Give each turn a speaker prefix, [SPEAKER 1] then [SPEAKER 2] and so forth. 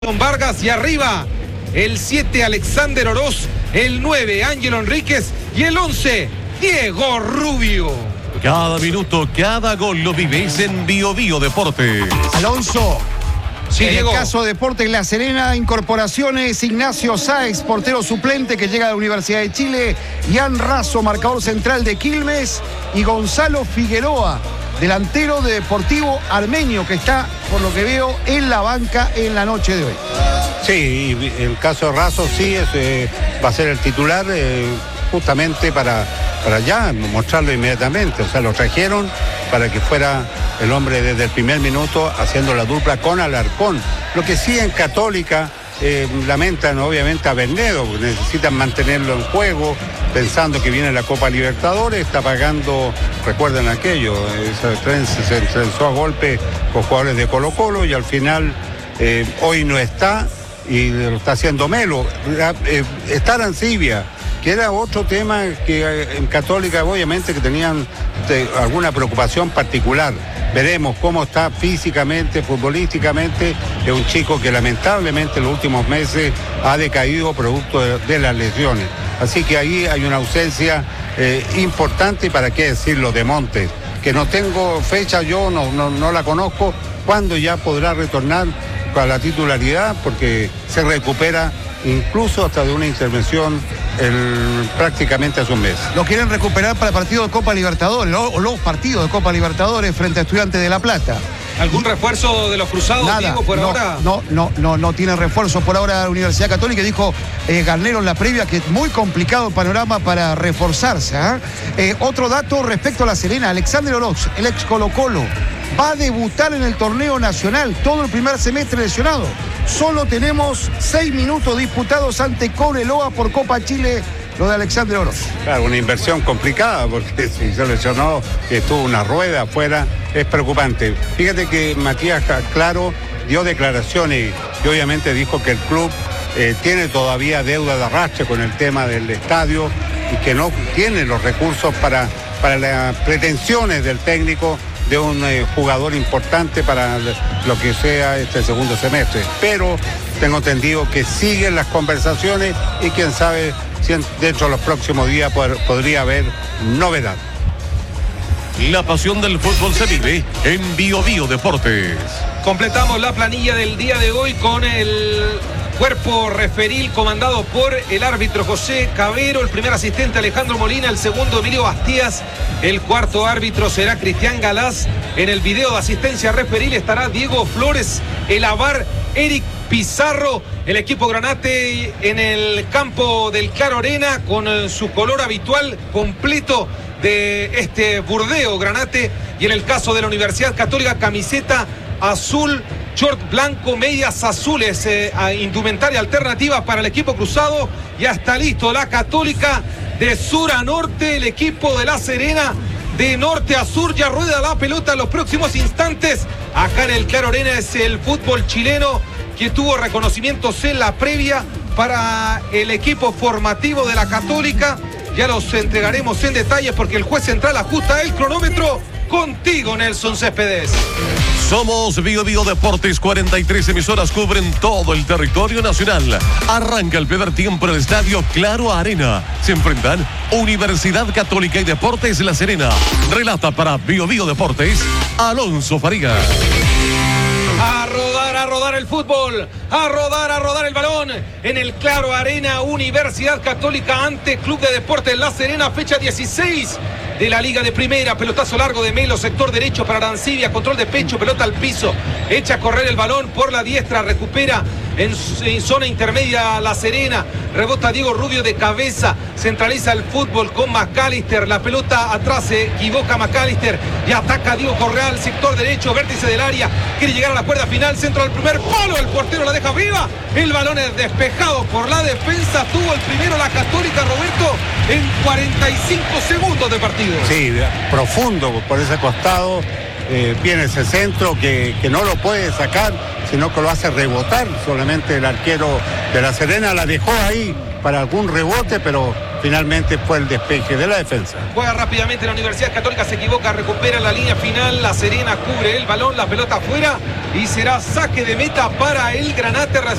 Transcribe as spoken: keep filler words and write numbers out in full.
[SPEAKER 1] Vargas y arriba el siete Alexander Oroz, el nueve Ángelo Enríquez y el once Diego Rubio.
[SPEAKER 2] Cada minuto, cada gol lo vives en Bio Bio Deportes.
[SPEAKER 3] Alonso.
[SPEAKER 1] Sí,
[SPEAKER 3] en
[SPEAKER 1] Diego.
[SPEAKER 3] el caso de Deportes La Serena, incorporaciones: Ignacio Sáez, portero suplente que llega de la Universidad de Chile, Ian Razo, marcador central de Quilmes, y Gonzalo Figueroa, delantero de Deportivo Armenio, que está, por lo que veo, en la banca en la noche de hoy.
[SPEAKER 4] Sí, el caso de Razo sí es, eh, va a ser el titular eh, justamente para, para ya mostrarlo inmediatamente. O sea, lo trajeron para que fuera el hombre desde el primer minuto haciendo la dupla con Alarcón. Lo que sí en Católica eh, lamentan obviamente a Bernedo, porque necesitan mantenerlo en juego, pensando que viene la Copa Libertadores, está pagando, recuerden aquello, ese tren se, se trenzó a golpe con jugadores de Colo Colo y al final eh, hoy no está y lo está haciendo Melo. Eh, está Arancibia, que era otro tema que eh, en Católica obviamente que tenían de, alguna preocupación particular. Veremos cómo está físicamente, futbolísticamente. Es un chico que lamentablemente en los últimos meses ha decaído producto de, de las lesiones. Así que ahí hay una ausencia eh, importante, y para qué decirlo, de Montes, que no tengo fecha, yo no, no, no la conozco, cuándo ya podrá retornar a la titularidad, porque se recupera incluso hasta de una intervención el, prácticamente hace un mes.
[SPEAKER 3] Lo quieren recuperar para el partido de Copa Libertadores, o los partidos de Copa Libertadores frente a Estudiantes de La Plata.
[SPEAKER 1] ¿Algún refuerzo de los cruzados,
[SPEAKER 3] Nada,
[SPEAKER 1] Diego, por
[SPEAKER 3] no,
[SPEAKER 1] ahora?
[SPEAKER 3] No, no, no, no tiene refuerzo por ahora la Universidad Católica. Dijo eh, Garnero en la previa que es muy complicado el panorama para reforzarse. ¿eh? Eh, otro dato respecto a La Serena: Alexander Oroz, el ex Colo Colo, va a debutar en el torneo nacional, todo el primer semestre lesionado. Solo tenemos seis minutos disputados ante Cobreloa por Copa Chile, lo de Alexander Oroz.
[SPEAKER 4] Claro, una inversión complicada, porque si se lesionó, estuvo una rueda afuera, es preocupante. Fíjate que Matías Claro dio declaraciones y obviamente dijo que el club eh, tiene todavía deuda de arrastre con el tema del estadio y que no tiene los recursos para, para las pretensiones del técnico de un eh, jugador importante para lo que sea este segundo semestre. Pero tengo entendido que siguen las conversaciones y quién sabe si dentro de los próximos días pod- podría haber novedad.
[SPEAKER 2] La pasión del fútbol se vive en Bio Bio Deportes.
[SPEAKER 1] Completamos la planilla del día de hoy con el cuerpo referil comandado por el árbitro José Cabero, el primer asistente Alejandro Molina, el segundo Emilio Bastías, el cuarto árbitro será Cristian Galás. En el video de asistencia referil estará Diego Flores, el A V A R Eric Pizarro. El equipo granate en el campo del Claro Arena con su color habitual completo de este burdeo granate, y en el caso de la Universidad Católica, camiseta azul, short blanco, medias azules, eh, indumentaria alternativa para el equipo cruzado. Ya está listo la Católica de sur a norte, el equipo de La Serena de norte a sur. Ya rueda la pelota en los próximos instantes. Acá en el Claro Arena es el fútbol chileno que tuvo reconocimientos en la previa para el equipo formativo de la Católica. Ya los entregaremos en detalle porque el juez central ajusta el cronómetro. Contigo, Nelson Céspedes.
[SPEAKER 2] Somos Bio Bio Deportes, cuarenta y tres emisoras cubren todo el territorio nacional. Arranca el primer tiempo en el estadio Claro Arena. Se enfrentan Universidad Católica y Deportes La Serena. Relata para Bio Bio Deportes, Alonso Fariga.
[SPEAKER 1] A rodar, a rodar el fútbol, a rodar, a rodar el balón en el Claro Arena. Universidad Católica ante Club de Deportes La Serena, fecha dieciséis de la Liga de Primera. Pelotazo largo de Melo, sector derecho para Arancibia, control de pecho, pelota al piso, echa a correr el balón por la diestra, recupera en, en zona intermedia La Serena, rebota Diego Rubio de cabeza, centraliza el fútbol con McAllister, la pelota atrás, se equivoca McAllister y ataca Diego Correal, sector derecho, vértice del área, quiere llegar a la cuerda final, centro del primer palo, el portero la deja viva, el balón es despejado por la defensa, tuvo el primero la Católica, Roberto, en cuarenta y cinco segundos de partido.
[SPEAKER 4] Sí, profundo por ese costado, eh, viene ese centro que, que no lo puede sacar, sino que lo hace rebotar. Solamente el arquero de La Serena la dejó ahí para algún rebote, pero finalmente fue el despeje de la defensa.
[SPEAKER 1] Juega rápidamente la Universidad Católica, se equivoca, recupera la línea final. La Serena cubre el balón, la pelota afuera y será saque de meta para el Granate.